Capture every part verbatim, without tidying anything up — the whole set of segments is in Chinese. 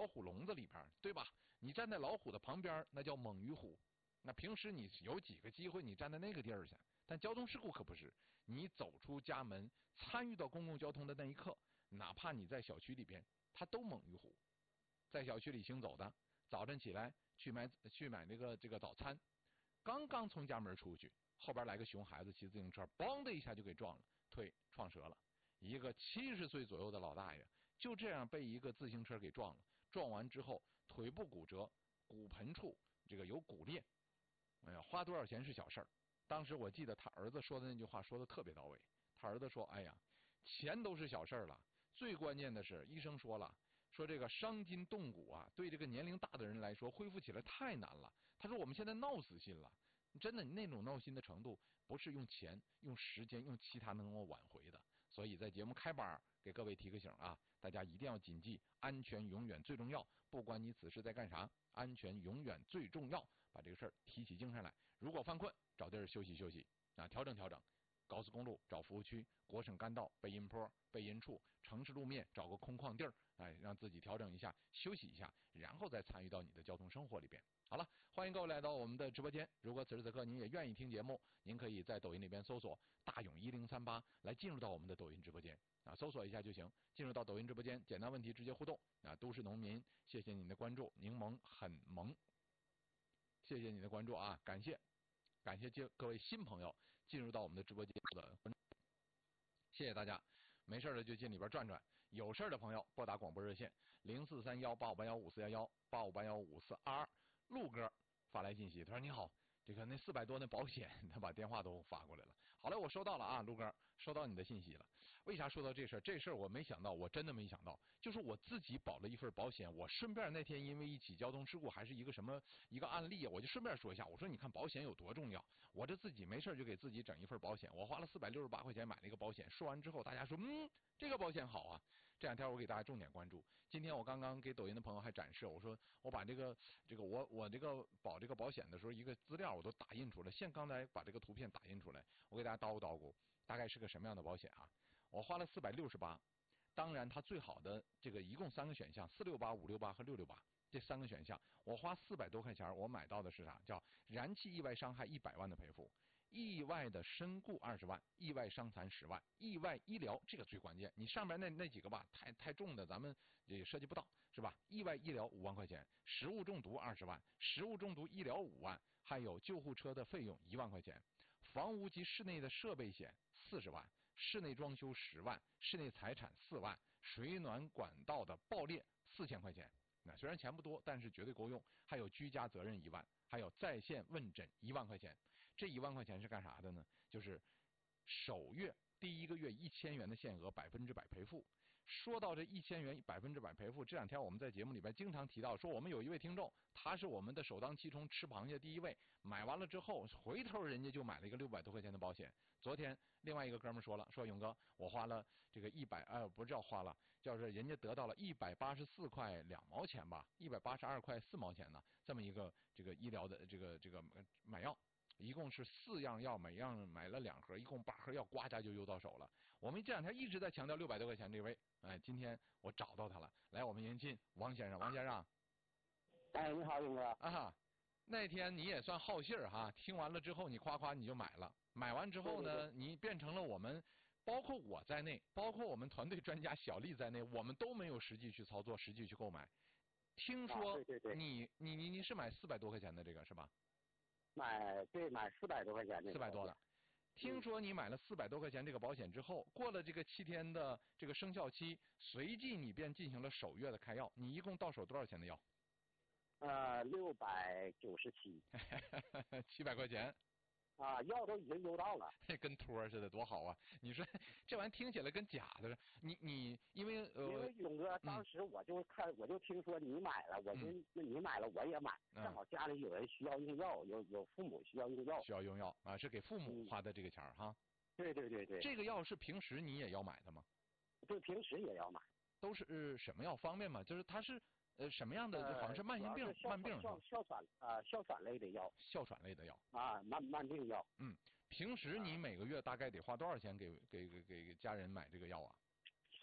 老虎笼子里边，对吧？你站在老虎的旁边，那叫猛于虎。那平时你有几个机会你站在那个地儿去？但交通事故可不是，你走出家门，参与到公共交通的那一刻，哪怕你在小区里边，它都猛于虎。在小区里行走的，早晨起来去买去买那个这个早餐，刚刚从家门出去，后边来个熊孩子骑自行车，嘣的一下就给撞了，腿撞折了。一个七十岁左右的老大爷就这样被一个自行车给撞了，撞完之后腿部骨折，骨盆处这个有骨裂。哎呀，花多少钱是小事儿。当时我记得他儿子说的那句话说的特别到位，他儿子说：“哎呀，钱都是小事儿了，最关键的是医生说了。”说这个伤筋动骨啊，对这个年龄大的人来说恢复起来太难了。他说我们现在闹死心了，真的那种闹心的程度不是用钱、用时间、用其他能够挽回的。所以在节目开板给各位提个醒啊，大家一定要谨记，安全永远最重要。不管你此时在干啥，安全永远最重要。把这个事儿提起精神来，如果犯困，找地儿休息休息啊，调整调整。高速公路找服务区，国省干道背阴坡、背阴处，城市路面找个空旷地儿，哎，让自己调整一下，休息一下，然后再参与到你的交通生活里边。好了，欢迎各位来到我们的直播间。如果此时此刻您也愿意听节目，您可以在抖音里边搜索大勇一零三八来进入到我们的抖音直播间啊，搜索一下就行。进入到抖音直播间，简单问题直接互动啊。都市农民，谢谢您的关注，柠檬很萌，谢谢你的关注啊，感谢。感谢各位新朋友进入到我们的直播间的，谢谢大家。没事的就进里边转转，有事的朋友拨打广播热线零四三幺八五八幺五四幺幺八五八幺五四二。陆哥发来信息，他说你好，这个那四百多那保险，他把电话都发过来了。好嘞，我收到了啊，陆哥收到你的信息了。为啥说到这事儿？这事儿我没想到，我真的没想到，就是我自己保了一份保险，我顺便那天因为一起交通事故还是一个什么一个案例啊，我就顺便说一下，我说你看保险有多重要，我这自己没事就给自己整一份保险，我花了四百六十八块钱买了一个保险。说完之后，大家说嗯，这个保险好啊。这两天我给大家重点关注。今天我刚刚给抖音的朋友还展示，我说我把这个这个我我这个保这个保险的时候，一个资料我都打印出来，现刚才把这个图片打印出来，我给大家叨咕叨咕，大概是个什么样的保险啊？我花了四百六十八，当然它最好的这个一共三个选项，四六八、五六八和六六八。这三个选项，我花四百多块钱，我买到的是啥？叫燃气意外伤害一百万的赔付，意外的身故二十万，意外伤残十万，意外医疗这个最关键。你上面那那几个吧，太太重的，咱们也涉及不到，是吧？意外医疗五万块钱，食物中毒二十万，食物中毒医疗五万，还有救护车的费用一万块钱，房屋及室内的设备险四十万，室内装修十万，室内财产四万，水暖管道的爆裂四千块钱。那虽然钱不多，但是绝对够用。还有居家责任一万，还有在线问诊一万块钱。这一万块钱是干啥的呢？就是首月第一个月一千元的限额，百分之百赔付。说到这一千元百分之百赔付，这两天我们在节目里边经常提到，说我们有一位听众，他是我们的首当其冲吃螃蟹第一位，买完了之后，回头人家就买了一个六百多块钱的保险。昨天另外一个哥们说了，说勇哥，我花了这个一百，呃，不是叫花了，叫是人家得到了一百八十四块两毛钱吧，一百八十二块四毛钱呢，这么一个这个医疗的这个这个买药。一共是四样药，每样买了两盒，一共八盒药，呱家就邮到手了。我们这两天一直在强调六百多块钱这位，哎，今天我找到他了。来，我们迎亲王先生，王先生。 哎，你好，勇哥。 啊，那天你也算好信儿哈，听完了之后你夸夸你就买了，买完之后呢， 对对对， 你变成了我们，包括我在内，包括我们团队专家小丽在内，我们都没有实际去操作，实际去购买。听说、 啊、对对对， 你你你你是买四百多块钱的这个是吧？ 买对买四百多块钱的， 四百多的。听说你买了四百多块钱这个保险之后，过了这个七天的这个生效期，随即你便进行了首月的开药。你一共到手多少钱的药？ 呃，六百九十七， 七百块钱。 啊，药都已经邮到了， 跟托似的，多好啊！你说这玩意儿听起来跟假的似的。你你因为呃， 因为勇哥当时我就看、嗯、我就听说你买了，我就、嗯、那你买了我也买，正好家里有人需要用药，有有父母需要用药， 需要用药啊，是给父母花的这个钱儿、嗯、哈。 对对对对。 这个药是平时你也要买的吗？ 对，平时也要买。 都是、呃、什么药方便吗？就是它是。呃，什么样的？好像是慢性病、 呃、 慢病是吧？ 哮哮喘啊，哮喘类的药。 哮喘类的药啊，慢慢病药。 嗯，平时你每个月大概得花多少钱给给给给家人买这个药啊？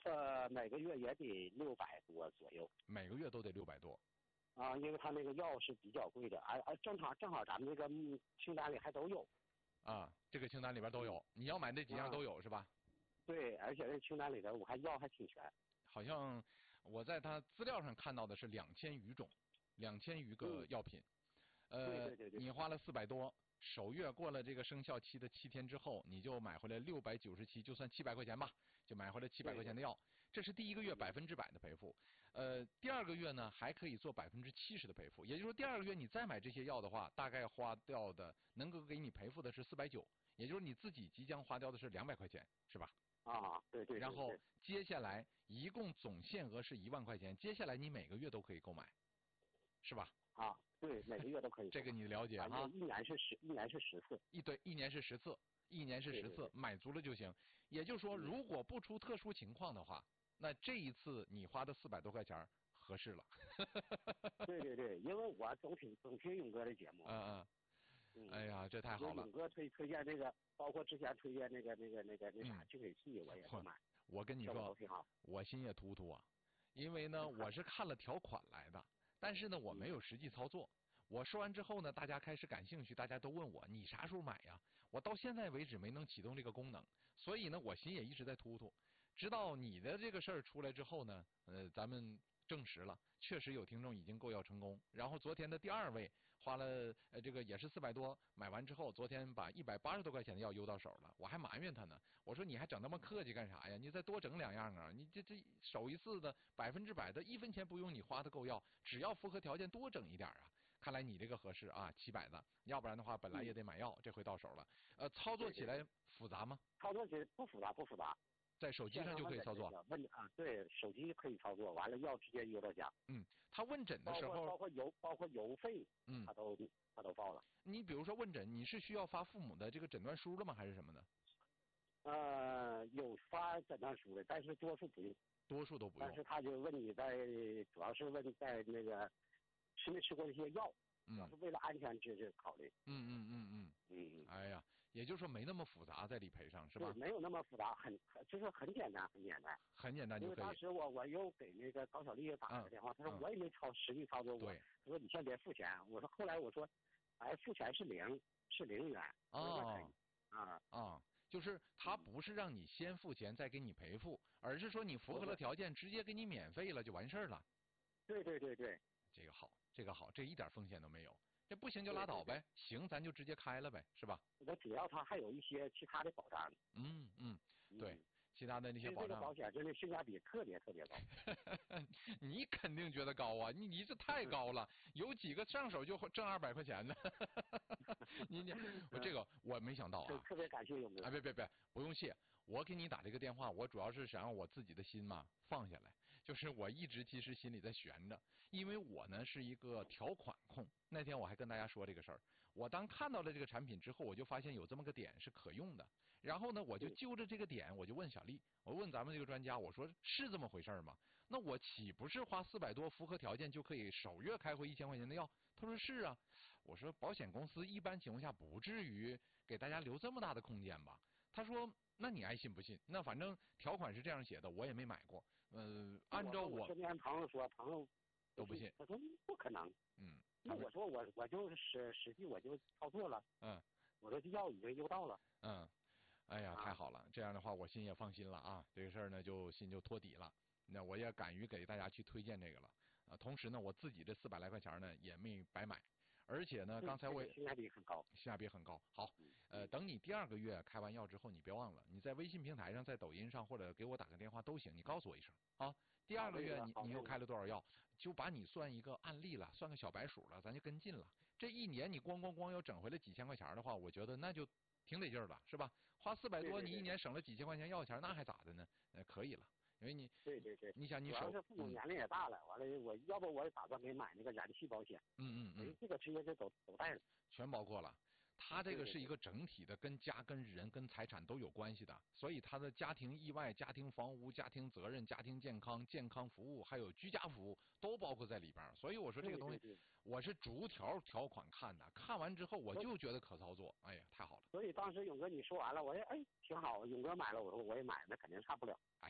呃，每个月也得六百多左右。 每个月都得六百多。 啊，因为他那个药是比较贵的，而、啊、而正好正好咱们这个清单里还都有。 啊，这个清单里边都有，嗯、你要买那几样都有、啊、是吧？ 对，而且这清单里头我还药还挺全。 好像我在他资料上看到的是两千余种，两千余个药品。 嗯、呃，对对对对。 你花了四百多，首月过了这个生效期的七天之后，你就买回来六百九十七，就算七百块钱吧，就买回来七百块钱的药。这是第一个月百分之百的赔付。呃，第二个月呢还可以做百分之七十的赔付，也就是说第二个月你再买这些药的话，大概花掉的能够给你赔付的是四百九，也就是你自己即将花掉的是两百块钱，是吧？ 啊，对 对, 对。 然后接下来一共总限额是一万块钱，接下来你每个月都可以购买，是吧？ 啊，对，每个月都可以。 这个你了解哈？ 一年是十，一年是十次。 一对，一年是十次，一年是十次， 对对对， 买足了就行。也就是说，如果不出特殊情况的话，那这一次你花的四百多块钱合适了。 对对对，因为我总听总听勇哥的节目。 嗯嗯。哎呀，这太好了。 勇哥推推荐这个，包括之前推荐那个那个那个那啥净水器，我也是买。 我跟你说，我心也突突啊，因为呢，我是看了条款来的，但是呢，我没有实际操作。我说完之后呢，大家开始感兴趣，大家都问我你啥时候买呀？我到现在为止没能启动这个功能，所以呢，我心也一直在突突。直到你的这个事儿出来之后呢，呃，咱们证实了，确实有听众已经购药成功。然后昨天的第二位花了呃这个也是四百多，买完之后，昨天把一百八十多块钱的药邮到手了，我还埋怨他呢，我说你还整那么客气干啥呀？你再多整两样啊！你这这首一次的百分之百的一分钱不用你花的购药，只要符合条件多整一点啊。看来你这个合适啊，七百的，要不然的话本来也得买药，嗯、这回到手了。呃，操作起来复杂吗？ 操作起来不复杂，不复杂。 在手机上就可以操作。 问啊，对，手机可以操作，完了药直接邮到家。 嗯，他问诊的时候， 包括邮，包括邮费， 嗯， 他都他都报了。 你比如说问诊，你是需要发父母的这个诊断书的吗？还是什么的？ 呃，有发诊断书的，但是多数不用。 多数都不用。 但是他就问你在，主要是问在那个吃没吃过这些药。主要是为了安全知识考虑。 嗯嗯嗯嗯嗯。哎呀，也就是说没那么复杂，在理赔上是吧？ 没有那么复杂，很就是很简单，很简单。 很简单就可以。 因为当时我我又给那个高小丽打了个电话，他说我也没操实际操作过。他说你先别付钱。我说后来我说，哎，付钱是零，是零元。 哦。 啊啊，就是他不是让你先付钱再给你赔付，而是说你符合了条件，直接给你免费了就完事儿了。 对对对对。 这个好，这个好，这一点风险都没有。这不行就拉倒呗， 对对对， 行咱就直接开了呗，是吧？ 那主要它还有一些其他的保障。 嗯嗯，对，嗯、其他的那些保障。 这个保险真的性价比特别特别高。 你肯定觉得高啊，你你这太高了，有几个上手就挣二百块钱呢？你你我这个我没想到啊。 特别感谢勇哥。 啊别别别，不用谢。我给你打这个电话，我主要是想让我自己的心嘛放下来，就是我一直其实心里在悬着，因为我呢是一个条款控。那天我还跟大家说这个事儿，我当看到了这个产品之后，我就发现有这么个点是可用的，然后呢我就就着这个点，我就问小丽，我问咱们这个专家，我说是这么回事吗？那我岂不是花四百多符合条件就可以首月开回一千块钱的药？他说是啊。我说保险公司一般情况下不至于给大家留这么大的空间吧？他说那你爱信不信，那反正条款是这样写的，我也没买过。呃，按照我身边朋友说，朋友都不信， 他说不可能。 嗯， 那我说我我就实实际我就操作了。 嗯， 我说这药已经邮到了。 嗯，哎呀，太好了，这样的话我心也放心了啊，这个事儿呢就心就托底了。那我也敢于给大家去推荐这个了啊，同时呢，我自己这四百来块钱呢也没白买。而且呢，刚才我也性价比很高， 性价比很高。好，呃，等你第二个月开完药之后，你别忘了，你在微信平台上、在抖音上或者给我打个电话都行，你告诉我一声啊。第二个月你你又开了多少药，就把你算一个案例了，算个小白鼠了，咱就跟进了。这一年你咣咣咣要整回来几千块钱的话，我觉得那就挺得劲儿了，是吧？花四百多，你一年省了几千块钱药钱，那还咋的呢？呃，可以了。因为你对对对， 你想你主要是父母年龄也大了，完了我要不我也打算给买那个燃气保险。 嗯嗯嗯， 这个直接就都都带了， 全包括了。它这个是一个整体的，跟家、跟人、跟财产都有关系的，所以它的家庭意外、家庭房屋、家庭责任、家庭健康、健康服务，还有居家服务都包括在里边。所以我说这个东西，我是逐条条款看的，看完之后我就觉得可操作，哎呀，太好了。 所以当时勇哥你说完了，我也哎挺好，勇哥买了，我说我也买，那肯定差不了。 哎。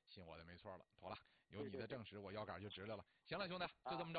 信我的没错了，妥了，有你的证实，我腰杆就直来了。行了，兄弟，就这么着。